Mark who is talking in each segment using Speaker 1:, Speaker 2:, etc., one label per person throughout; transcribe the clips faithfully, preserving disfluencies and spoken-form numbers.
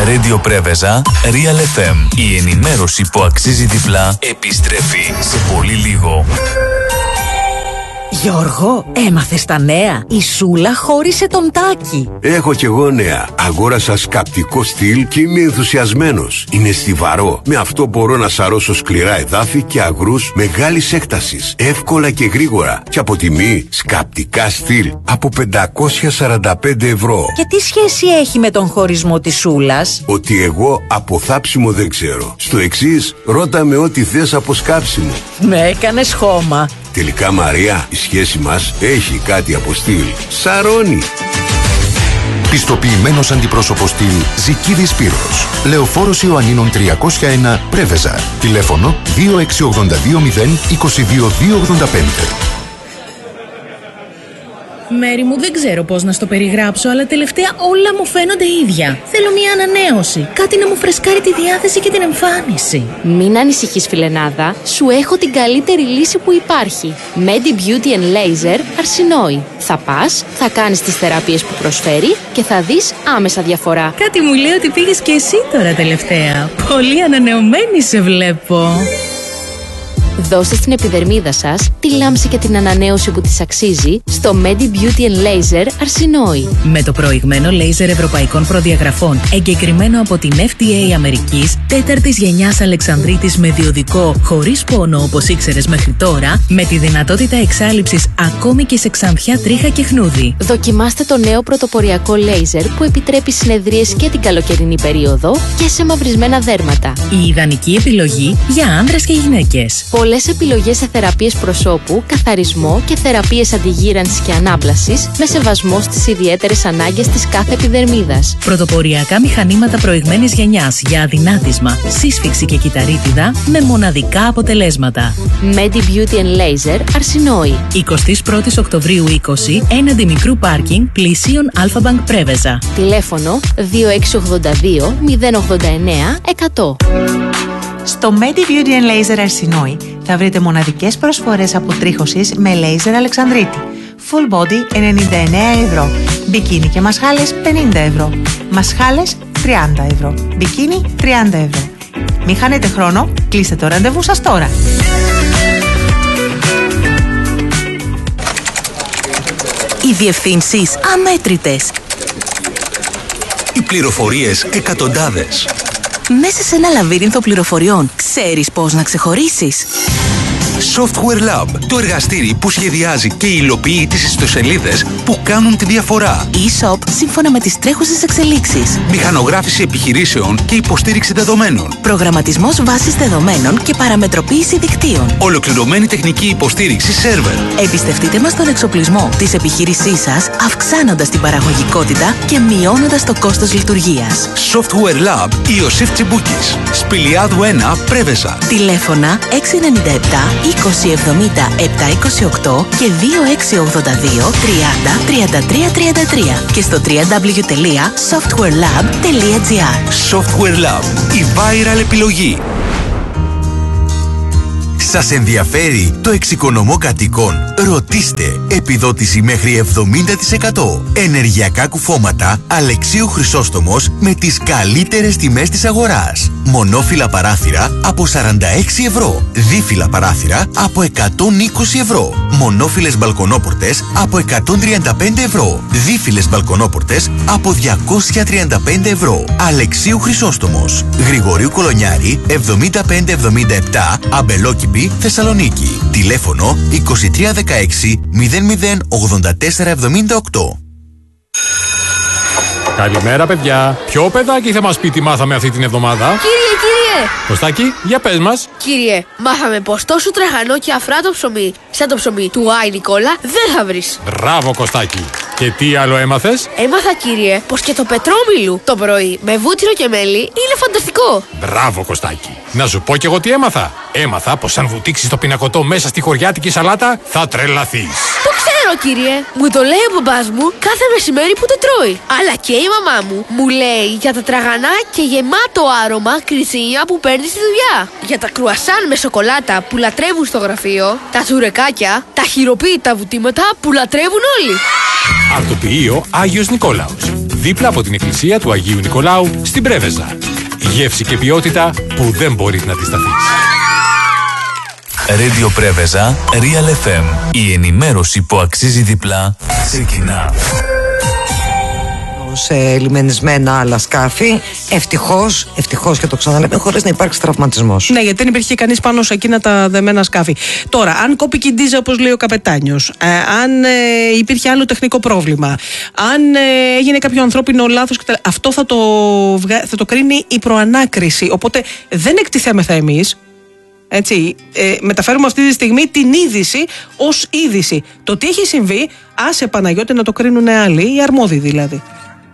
Speaker 1: Radio Πρέβεζα, Real εφ εμ. Η ενημέρωση που αξίζει διπλά επιστρέφει σε πολύ λίγο.
Speaker 2: Γιώργο, έμαθες τα νέα? Η Σούλα χώρισε τον Τάκη.
Speaker 3: Έχω κι εγώ νέα. Αγόρασα σκαπτικό στυλ και είμαι ενθουσιασμένος. Είναι στιβαρό. Με αυτό μπορώ να σαρώσω σκληρά εδάφη και αγρούς μεγάλης έκτασης. Εύκολα και γρήγορα. Και από τιμή σκαπτικά στυλ από πεντακόσια σαράντα πέντε ευρώ.
Speaker 2: Και τι σχέση έχει με τον χωρισμό της Σούλας?
Speaker 3: Ότι εγώ από θάψιμο δεν ξέρω. Στο εξής, ρώτα με ό,τι θες από σκάψιμο.
Speaker 2: Με έκανες χώμα.
Speaker 3: Τελικά, Μαρία, η σχέση μας έχει κάτι από στυλ. Σαρώνει.
Speaker 4: Πιστοποιημένος αντιπρόσωπος στυλ Ζικίδης Σπύρος. Λεωφόρος Ιωαννίνων τριακόσια ένα, Πρέβεζα. Τηλέφωνο δύο έξι ογδόντα δύο μηδέν είκοσι δύο δύο ογδόντα πέντε.
Speaker 5: Μέρη μου, δεν ξέρω πώς να στο περιγράψω, αλλά τελευταία όλα μου φαίνονται ίδια. Θέλω μια ανανέωση. Κάτι να μου φρεσκάρει τη διάθεση και την εμφάνιση.
Speaker 6: Μην ανησυχείς, φιλενάδα. Σου έχω την καλύτερη λύση που υπάρχει. Medi Beauty and Laser Αρσινόη. Θα πας, θα κάνεις τις θεραπείες που προσφέρει και θα δεις άμεσα διαφορά.
Speaker 5: Κάτι μου λέει ότι πήγες και εσύ τώρα τελευταία. Πολύ ανανεωμένη σε βλέπω.
Speaker 6: Δώστε στην επιδερμίδα σας τη λάμψη και την ανανέωση που της αξίζει στο Medi Beauty and Laser Αρσινόη.
Speaker 5: Με το προηγμένο λέιζερ ευρωπαϊκών προδιαγραφών, εγκεκριμένο από την εφ ντι έι Αμερικής, τέταρτης γενιάς Αλεξανδρίτης με διοδικό, χωρίς πόνο όπως ήξερες μέχρι τώρα, με τη δυνατότητα εξάλειψης ακόμη και σε ξανθιά, τρίχα και χνούδι.
Speaker 6: Δοκιμάστε το νέο πρωτοποριακό λέιζερ που επιτρέπει συνεδρίες και την καλοκαιρινή περίοδο και σε μαυρισμένα δέρματα.
Speaker 5: Η ιδανική επιλογή για άνδρες και γυναίκες.
Speaker 6: Πολλές επιλογές σε θεραπείες προσώπου, καθαρισμό και θεραπείες αντιγύρανσης και ανάπλασης με σεβασμό στις ιδιαίτερες ανάγκες της κάθε επιδερμίδας.
Speaker 5: Πρωτοποριακά μηχανήματα προηγμένης γενιάς για αδυνάτισμα, σύσφυξη και κυταρίτιδα με μοναδικά αποτελέσματα.
Speaker 6: Medi Beauty and Laser Αρσινόη.
Speaker 5: εικοστή πρώτη Οκτωβρίου είκοσι, έναντι μικρού πάρκινγκ, πλησίον Αλφα-Bank Πρέβεζα.
Speaker 6: Τηλέφωνο δύο έξι ογδόντα δύο μηδέν ογδόντα εννέα εκατό.
Speaker 7: Στο Medi Beauty and Laser Αρσινόη θα βρείτε μοναδικές προσφορές αποτρίχωσης με λέιζερ Αλεξανδρίτη. Full body ενενήντα εννέα ευρώ. Μπικίνι και μασχάλες πενήντα ευρώ. Μασχάλες τριάντα ευρώ. Μπικίνι τριάντα ευρώ. Μην χάνετε χρόνο, κλείστε το ραντεβού σας τώρα.
Speaker 2: Οι διευθύνσεις αμέτρητες.
Speaker 8: Οι πληροφορίες εκατοντάδες.
Speaker 2: Μέσα σε ένα λαβύρινθο πληροφοριών, ξέρεις πώς να ξεχωρίσεις?
Speaker 8: Software Lab, το εργαστήρι που σχεδιάζει και υλοποιεί τις ιστοσελίδες που κάνουν τη διαφορά.
Speaker 2: E-shop σύμφωνα με τις τρέχουσες εξελίξεις.
Speaker 8: Μηχανογράφηση επιχειρήσεων και υποστήριξη δεδομένων.
Speaker 2: Προγραμματισμός βάσης δεδομένων και παραμετροποίηση δικτύων.
Speaker 8: Ολοκληρωμένη τεχνική υποστήριξη σερβερ.
Speaker 2: Εμπιστευτείτε μας τον εξοπλισμό της επιχείρησής σας, αυξάνοντας την παραγωγικότητα και μειώνοντας το κόστος λειτουργίας.
Speaker 8: Software Lab Ιωσήφ Τσιμπούκης. Σπηλιάδου ένα, Πρέβεζα.
Speaker 2: Τηλέφωνα έξι εννιά επτά είκοσι εβδομήντα επτακόσια είκοσι οκτώ και δύο έξι ογδόντα δύο τριάντα τριάντα τρία τριάντα τρία και στο double-u double-u double-u τελεία software lab τελεία gr.
Speaker 8: Software Lab, η viral επιλογή.
Speaker 4: Σας ενδιαφέρει το εξοικονομώ κατοικών? Ρωτήστε. Επιδότηση μέχρι εβδομήντα τοις εκατό. Ενεργειακά κουφώματα Αλεξίου Χρυσόστομος με τις καλύτερες τιμές της αγοράς. Μονόφυλλα παράθυρα από σαράντα έξι ευρώ. Δίφυλλα παράθυρα από εκατόν είκοσι ευρώ. Μονόφυλλες μπαλκονόπορτες από εκατόν τριάντα πέντε ευρώ. Δίφυλλες μπαλκονόπορτες από διακόσια τριάντα πέντε ευρώ. Αλεξίου Χρυσόστομος. Γρηγορίου Κολονιάρη εβδομήντα πέντε εβδομήντα επτά, Αμπελόκηπη, Θεσσαλονίκη. Τηλέφωνο είκοσι τρία δεκαέξι μηδέν μηδέν ογδόντα τέσσερα εβδομήντα οκτώ.
Speaker 9: Καλημέρα, παιδιά. Ποιο παιδάκι θα μας πει τι μάθαμε αυτή την εβδομάδα?
Speaker 10: Κύριε, κύριε!
Speaker 9: Κωστάκη, για πες μας.
Speaker 10: Κύριε, μάθαμε πως τόσο τραγανό και αφράτο ψωμί, σαν το ψωμί του Άι Νικόλα, δεν θα βρεις.
Speaker 9: Μπράβο, Κωστάκη. Και τι άλλο έμαθες?
Speaker 10: Έμαθα, κύριε, πως και το πετρόμιλου το πρωί με βούτυρο και μέλι είναι φανταστικό.
Speaker 9: Μπράβο, Κωστάκη. Να σου πω κι εγώ τι έμαθα. Έμαθα πως αν βουτήξεις το πινακωτό μέσα στη χωριάτικη σαλάτα, θα τρελαθείς.
Speaker 10: Το ξέρω, κύριε. Μου το λέει ο μπαμπάς μου κάθε μεσημέρι που το τρώει. Αλλά και η μαμά μου μου λέει για τα τραγανά και γεμάτο άρωμα κρυσίνια που παίρνει στη δουλειά. Για τα κρουασάν με σοκολάτα που λατρεύουν στο γραφείο. Τα τσουρεκάκια, τα χειροποίητα βουτήματα που λατρεύουν όλοι.
Speaker 9: Αρτοποιείο Άγιος Νικόλαος. δίπλα από την εκκλησία του Αγίου Νικολάου στην Πρέβεζα. Γεύση και ποιότητα που δεν μπορείς να αντισταθείς.
Speaker 1: Radio Πρέβεζα, Real εφ εμ. Η ενημέρωση που αξίζει διπλά ξεκινά.
Speaker 11: Σε λιμενισμένα άλλα σκάφη. Ευτυχώς, ευτυχώς και το ξαναλέμε, χωρίς να υπάρξει τραυματισμός.
Speaker 12: Ναι, γιατί δεν υπήρχε κανείς πάνω σε εκείνα τα δεμένα σκάφη. Τώρα, αν κόπηκε η ντίζα, όπως λέει ο καπετάνιος, ε, αν ε, υπήρχε άλλο τεχνικό πρόβλημα, αν ε, έγινε κάποιο ανθρώπινο λάθος, αυτό θα το, θα το κρίνει η προανάκριση. Οπότε δεν εκτιθέμεθα εμείς. Έτσι, ε, μεταφέρουμε αυτή τη στιγμή την είδηση ως είδηση. Το τι έχει συμβεί, άσε Παναγιώτη να το κρίνουν άλλοι, οι αρμόδιοι δηλαδή.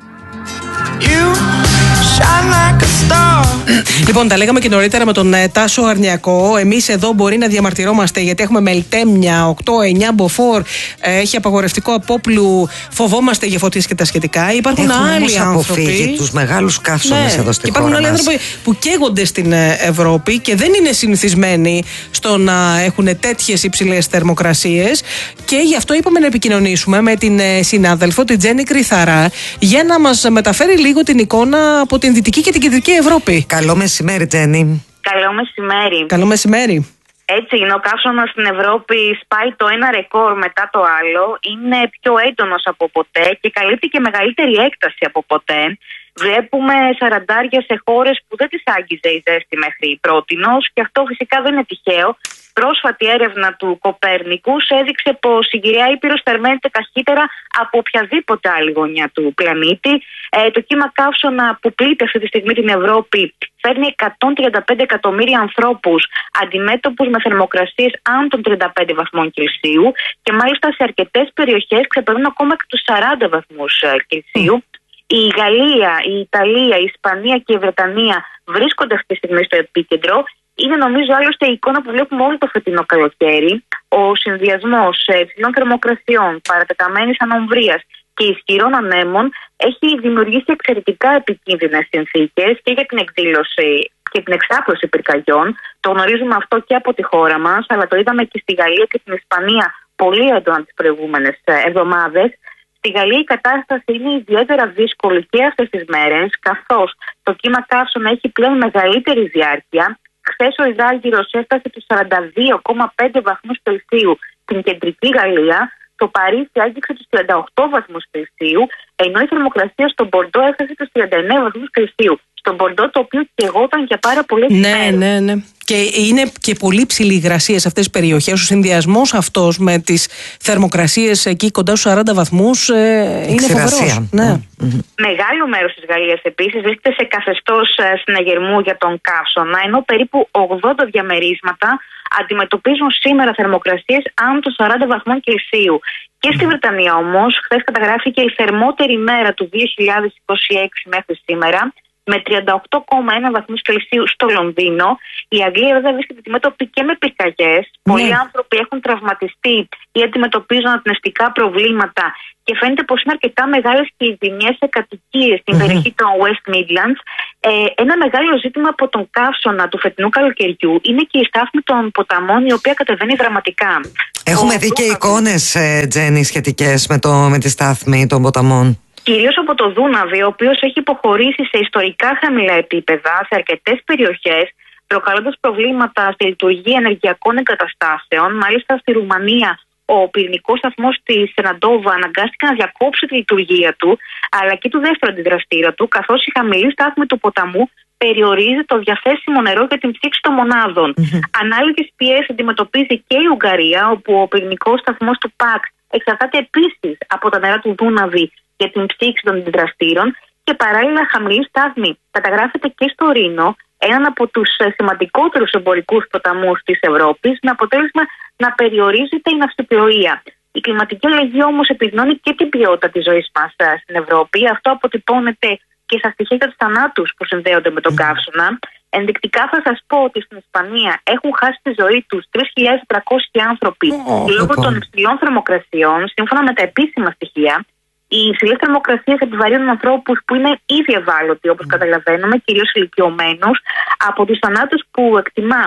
Speaker 12: Λοιπόν, τα λέγαμε και νωρίτερα με τον ε, Τάσο Αρνιακό. Εμείς εδώ μπορεί να διαμαρτυρόμαστε γιατί έχουμε μελτέμια, οκτώ εννιά μποφόρ, ε, έχει απαγορευτικό απόπλου, φοβόμαστε για φωτίες και τα σχετικά. Υπάρχουν
Speaker 11: έχουμε
Speaker 12: άλλοι
Speaker 11: όμως
Speaker 12: άνθρωποι.
Speaker 11: Αποφύγει τους μεγάλους καύσονες
Speaker 12: ναι,
Speaker 11: εδώ στην
Speaker 12: χώρα. Υπάρχουν άλλοι
Speaker 11: μας.
Speaker 12: άνθρωποι που καίγονται στην Ευρώπη και δεν είναι συνηθισμένοι στο να έχουν τέτοιες υψηλές θερμοκρασίες. Και γι' αυτό είπαμε να επικοινωνήσουμε με την συνάδελφο, την Τζέννη Κρυθαρά, για να μας μεταφέρει λίγο την εικόνα από την Δυτική και την Κεντρική Ευρώπη.
Speaker 11: Καλό μεσημέρι, Τζέννη.
Speaker 13: Καλό μεσημέρι.
Speaker 12: Καλό μεσημέρι.
Speaker 13: Έτσι είναι, ο καύσωνας στην Ευρώπη σπάει το ένα ρεκόρ μετά το άλλο. Είναι πιο έντονος από ποτέ και καλύπτει και μεγαλύτερη έκταση από ποτέ. Βλέπουμε σαραντάρια σε χώρες που δεν τις άγγιζε η ζέστη μέχρι πρότινος και αυτό φυσικά δεν είναι τυχαίο. Πρόσφατη έρευνα του Κοπέρνικους έδειξε πως η Γυραιά Ήπειρος θερμαίνεται ταχύτερα από οποιαδήποτε άλλη γωνιά του πλανήτη. Ε, το κύμα καύσωνα που πλήττει αυτή τη στιγμή την Ευρώπη φέρνει εκατόν τριάντα πέντε εκατομμύρια ανθρώπους αντιμέτωπους με θερμοκρασίες άνω των τριάντα πέντε βαθμών Κελσίου και μάλιστα σε αρκετές περιοχές ξεπερνούν ακόμα και τους σαράντα βαθμούς Κελσίου. Η Γαλλία, η Ιταλία, η Ισπανία και η Βρετανία βρίσκονται αυτή τη στιγμή στο επίκεντρο. Είναι νομίζω άλλωστε η εικόνα που βλέπουμε όλο το φετινό καλοκαίρι. Ο συνδυασμός υψηλών θερμοκρασιών, παρατεταμένης ανομβρίας και ισχυρών ανέμων έχει δημιουργήσει εξαιρετικά επικίνδυνες συνθήκες και για την εκδήλωση και την εξάπλωση πυρκαγιών. Το γνωρίζουμε αυτό και από τη χώρα μας, αλλά το είδαμε και στη Γαλλία και στην Ισπανία πολύ έντονα τις προηγούμενες εβδομάδες. Στη Γαλλία η κατάσταση είναι ιδιαίτερα δύσκολη και αυτές τις μέρες, καθώς το κύμα καύσωνα έχει πλέον μεγαλύτερη διάρκεια. Χθες ο Ιδάγυρος έφτασε τους σαράντα δύο κόμμα πέντε βαθμούς Κελσίου στην κεντρική Γαλλία. Το Παρίσι άγγιξε τους τριάντα οκτώ βαθμούς Κελσίου, ενώ η θερμοκρασία στον Μπορντό έφτασε τους τριάντα εννέα βαθμούς Κελσίου. Στον Μπορντό, το οποίο καιγόταν για πάρα πολλές
Speaker 12: ναι,
Speaker 13: μέρες.
Speaker 12: Ναι, ναι. Και είναι και πολύ ψηλή υγρασία σε αυτές τις περιοχές. Ο συνδυασμός αυτός με τις θερμοκρασίες εκεί κοντά στους σαράντα βαθμούς ε, είναι φοβερός. Ναι.
Speaker 13: Mm-hmm. Μεγάλο μέρος της Γαλλίας επίσης βρίσκεται σε καθεστώς συναγερμού για τον καύσωνα, ενώ περίπου ογδόντα διαμερίσματα αντιμετωπίζουν σήμερα θερμοκρασίες άνω των σαράντα βαθμών Κελσίου. Και στη Βρετανία όμως, χθες καταγράφηκε η θερμότερη μέρα του δύο χιλιάδες είκοσι έξι μέχρι σήμερα, με τριάντα οκτώ κόμμα ένα βαθμούς Κελσίου στο Λονδίνο. Η Αγγλία βέβαια βρίσκεται αντιμέτωπη και με πυρκαγιές. Ναι. Πολλοί άνθρωποι έχουν τραυματιστεί ή αντιμετωπίζουν αναπνευστικά προβλήματα και φαίνεται πως είναι αρκετά μεγάλες και οι ζημιές σε κατοικίες στην mm-hmm. περιοχή των West Midlands. Ε, ένα μεγάλο ζήτημα από τον καύσωνα του φετινού καλοκαιριού είναι και η στάθμη των ποταμών, η οποία κατεβαίνει δραματικά.
Speaker 11: Έχουμε
Speaker 13: Ο...
Speaker 11: δει και εικόνες, ε, Τζέννη, σχετικές με, το, με τη στάθμη των ποταμών.
Speaker 13: Κυρίως από το Δούναβι, ο οποίος έχει υποχωρήσει σε ιστορικά χαμηλά επίπεδα σε αρκετές περιοχές, προκαλώντας προβλήματα στη λειτουργία ενεργειακών εγκαταστάσεων. Μάλιστα στη Ρουμανία, ο πυρηνικός σταθμός της Σεναντόβα αναγκάστηκε να διακόψει τη λειτουργία του, αλλά και του δεύτερου αντιδραστήρα του, καθώς η χαμηλή στάθμη του ποταμού περιορίζει το διαθέσιμο νερό για την ψήξη των μονάδων. Mm-hmm. Ανάλογες πιέσεις αντιμετωπίζει και η Ουγγαρία, όπου ο πυρηνικός σταθμός του ΠΑΚ εξαρτάται επίσης από τα νερά του Δούναβι για την ψήξη των αντιδραστήρων και παράλληλα χαμηλή στάθμη καταγράφεται και στο Ρήνο, έναν από τους σημαντικότερους εμπορικούς ποταμούς της Ευρώπης, με αποτέλεσμα να περιορίζεται η ναυσιπλοεία. Η κλιματική αλλαγή όμως επιδεινώνει και την ποιότητα της ζωής μας στην Ευρώπη. Αυτό αποτυπώνεται και στα στοιχεία για τους θανάτους που συνδέονται με τον καύσωνα. Ενδεικτικά θα σας πω ότι στην Ισπανία έχουν χάσει τη ζωή τους τρεις χιλιάδες τετρακόσιοι άνθρωποι oh, λόγω oh. των υψηλών θερμοκρασιών, σύμφωνα με τα επίσημα στοιχεία. Οι υψηλές θερμοκρασίες επιβαρύνουν ανθρώπους που είναι ήδη ευάλωτοι, όπως mm. καταλαβαίνουμε, κυρίως ηλικιωμένους. Από τους θανάτους που εκτιμά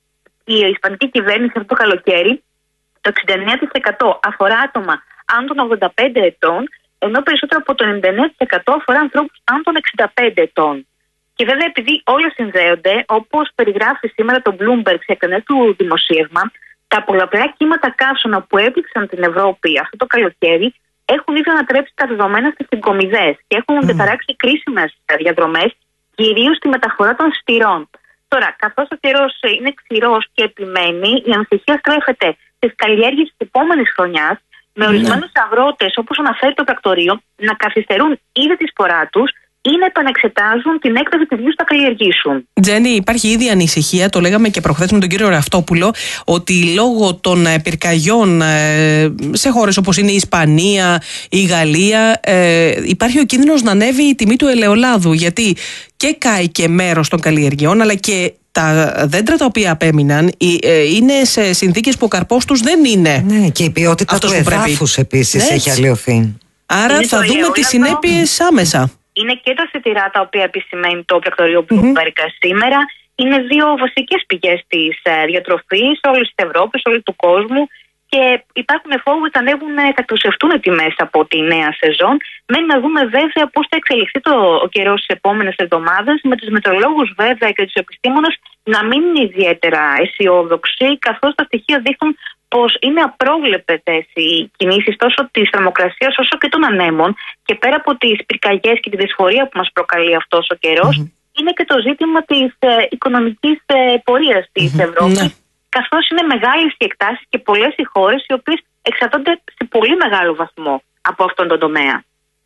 Speaker 13: η Ισπανική κυβέρνηση αυτό το καλοκαίρι, το εξήντα εννέα τοις εκατό αφορά άτομα άνω των ογδόντα πέντε ετών, ενώ περισσότερο από το ενενήντα εννέα τοις εκατό αφορά ανθρώπους άνω των εξήντα πέντε ετών. Και βέβαια, επειδή όλα συνδέονται, όπως περιγράφει σήμερα το Bloomberg σε εκτενές του δημοσίευμα, τα πολλαπλά κύματα καύσωνα που έπληξαν την Ευρώπη αυτό το καλοκαίρι έχουν ήδη ανατρέψει τα δεδομένα στις συγκομιδές και έχουν mm. διαταράξει κρίσιμες διαδρομές, κυρίως στη μεταφορά των σιτηρών. Τώρα, καθώς ο καιρός είναι ξηρός και επιμένει, η ανησυχία στρέφεται στις καλλιέργειες της επόμενης χρονιάς, με ορισμένους mm. αγρότες, όπως αναφέρει το πρακτορείο, να καθυστερούν ήδη τη σπορά τους ή να επαναξετάζουν την έκταση του βιού που θα καλλιεργήσουν.
Speaker 12: Τζέννη, υπάρχει ήδη ανησυχία, το λέγαμε και προχθές με τον κύριο Ραυτόπουλο, ότι λόγω των πυρκαγιών σε χώρες όπως είναι η Ισπανία, η Γαλλία, υπάρχει ο κίνδυνος να ανέβει η τιμή του ελαιολάδου, γιατί και κάει και μέρος των καλλιεργειών, αλλά και τα δέντρα τα οποία απέμειναν είναι σε συνθήκες που ο καρπός τους δεν είναι.
Speaker 11: Ναι, και η ποιότητα του εδάφους επίσης έχει αλλοιωθεί.
Speaker 12: Άρα είναι θα δούμε τις συνέπειες άμεσα.
Speaker 13: Είναι και τα σιτηρά τα οποία επισημαίνει το πρακτορείο Bloomberg mm-hmm. σήμερα. Είναι δύο βασικές πηγές της διατροφής όλης της Ευρώπης, όλου του κόσμου. Και υπάρχουν φόβοι ότι ανέβουν, θα εκτοσευτούν οι τιμές από τη νέα σεζόν. Μένει να δούμε βέβαια πώς θα εξελιχθεί το, ο καιρός στις επόμενες εβδομάδες, με τους μετεωρολόγους βέβαια και τους επιστήμονες να μην είναι ιδιαίτερα αισιόδοξοι, καθώς τα στοιχεία δείχνουν πως είναι απρόβλεπτες οι κινήσεις τόσο της θερμοκρασίας όσο και των ανέμων, και πέρα από τις πυρκαγιές και τη δυσφορία που μας προκαλεί αυτός ο καιρός, mm-hmm. είναι και το ζήτημα της ε, οικονομικής ε, πορείας της mm-hmm. Ευρώπης, mm-hmm. καθώς είναι μεγάλες οι εκτάσεις και πολλές οι χώρες οι οποίες εξαρτώνται σε πολύ μεγάλο βαθμό από αυτόν τον τομέα.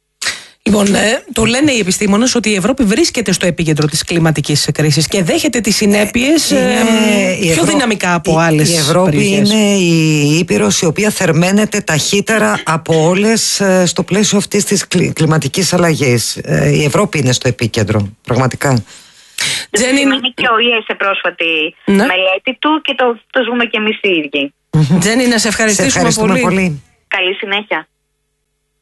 Speaker 12: Λοιπόν, ε, το λένε οι επιστήμονες ότι η Ευρώπη βρίσκεται στο επίκεντρο της κλιματικής κρίσης και δέχεται τις συνέπειες ε, ε, πιο Ευρώ... δυναμικά από η, άλλες
Speaker 11: Η Ευρώπη
Speaker 12: περιοχές.
Speaker 11: Είναι η ήπειρος η οποία θερμαίνεται ταχύτερα από όλες ε, στο πλαίσιο αυτής της κλι, κλιματικής αλλαγής. Ε, η Ευρώπη είναι στο επίκεντρο, πραγματικά.
Speaker 13: Τζένι... Είναι και ο ΙΕ σε πρόσφατη ναι. μελέτη του και το, το ζούμε και εμείς οι ίδιοι.
Speaker 12: Τζένι, να σε ευχαριστήσουμε,
Speaker 11: σε ευχαριστούμε πολύ. πολύ.
Speaker 13: Καλή συνέχεια.